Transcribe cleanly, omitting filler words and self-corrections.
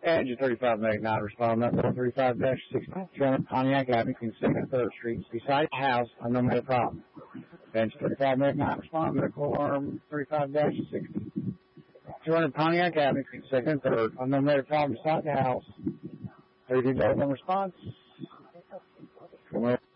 Engine 35 Meg 9, respond number 35-60. 200 Pontiac Avenue, between 2nd and 3rd Streets, beside the house, unknown problem. Engine 35 Meg 9, respond medical alarm 35-60. 200 Pontiac Avenue, between 2nd and 3rd, unknown problem beside the house. 30 response.